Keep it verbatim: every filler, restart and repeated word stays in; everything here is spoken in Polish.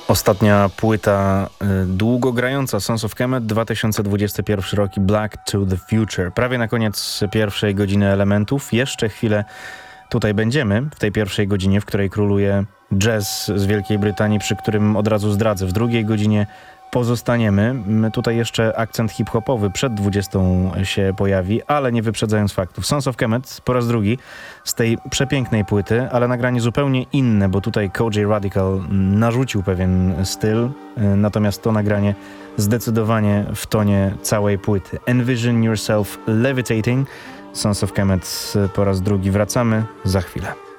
Ostatnia płyta y, długo grająca Sons of Kemet, dwa tysiące dwudziesty pierwszy rok i Black to the Future. Prawie na koniec pierwszej godziny elementów. Jeszcze chwilę tutaj będziemy, w tej pierwszej godzinie, w której króluje jazz z Wielkiej Brytanii, przy którym od razu zdradzę, w drugiej godzinie pozostaniemy. Tutaj jeszcze akcent hip-hopowy przed dwudziestą się pojawi, ale nie wyprzedzając faktów. Sons of Kemet po raz drugi z tej przepięknej płyty, ale nagranie zupełnie inne, bo tutaj Kojey Radical narzucił pewien styl, natomiast to nagranie zdecydowanie w tonie całej płyty. Envision Yourself Levitating. Sons of Kemet po raz drugi. Wracamy za chwilę.